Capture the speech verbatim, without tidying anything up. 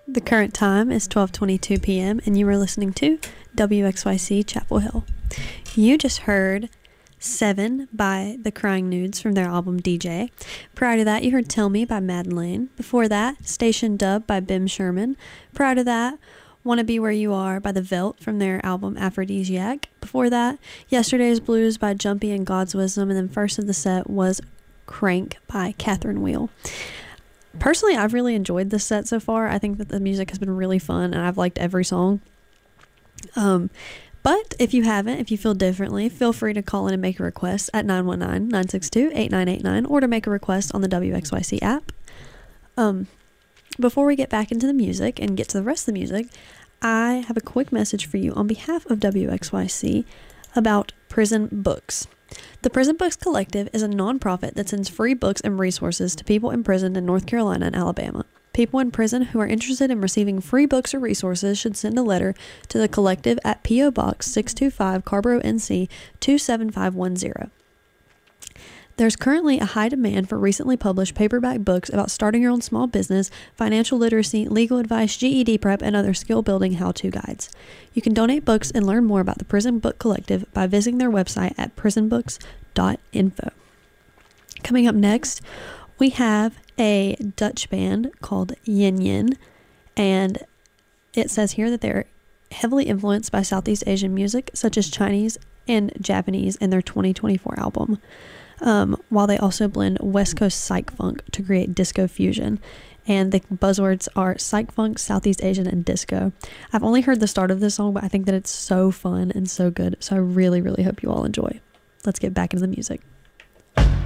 The current time is twelve twenty-two p.m. and you are listening to W X Y C Chapel Hill. You just heard Seven by The Crying Nudes from their album D J. Prior to that, you heard Tell Me by Madeleine. Before that, Station Dub by Bim Sherman. Prior to that, Wanna Be Where You Are by The Veldt from their album Aphrodisiac. Before that, Yesterday's Blues by Jumpy and God's Wisdom. And then first of the set was Crank by Catherine Wheel. Personally, I've really enjoyed this set so far. I think that the music has been really fun and I've liked every song. Um, but if you haven't, if you feel differently, feel free to call in and make a request at nine one nine, nine six two, eight nine eight nine or to make a request on the W X Y C app. Um, before we get back into the music and get to the rest of the music, I have a quick message for you on behalf of W X Y C about Prison Books. The Prison Books Collective is a nonprofit that sends free books and resources to people imprisoned in North Carolina and Alabama. People in prison who are interested in receiving free books or resources should send a letter to the collective at P O Box six two five, Carborough, N C two seven five one zero. There's currently a high demand for recently published paperback books about starting your own small business, financial literacy, legal advice, G E D prep, and other skill-building how-to guides. You can donate books and learn more about the Prison Book Collective by visiting their website at prison books dot info. Coming up next, we have a Dutch band called Yin Yin, and it says here that they're heavily influenced by Southeast Asian music, such as Chinese and Japanese, in their twenty twenty-four album. Um, while they also blend West Coast psych funk to create disco fusion. And the buzzwords are psych funk, Southeast Asian, and disco. I've only heard the start of this song, but I think that it's so fun and so good. So I really, really hope you all enjoy. Let's get back into the music.